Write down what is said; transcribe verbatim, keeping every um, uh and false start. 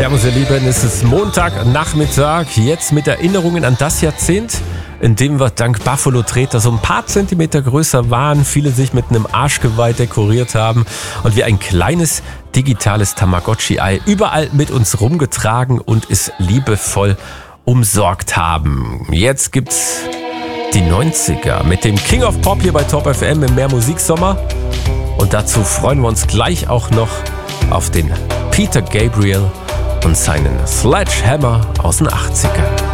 Servus ihr Lieben, es ist Montagnachmittag, jetzt mit Erinnerungen an das Jahrzehnt, in dem wir dank Buffalo-Treter so ein paar Zentimeter größer waren, viele sich mit einem Arschgeweih dekoriert haben und wir ein kleines digitales Tamagotchi-Ei überall mit uns rumgetragen und es liebevoll umsorgt haben. Jetzt gibt's die neunziger mit dem King of Pop hier bei Top F M im Mehr Musiksommer und dazu freuen wir uns gleich auch noch auf den Peter Gabriel und seinen Sledgehammer aus den achtziger.